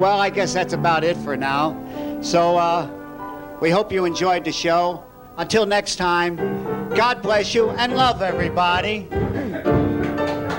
Well, I guess that's about it for now. So we hope you enjoyed the show. Until next time, God bless you and love everybody.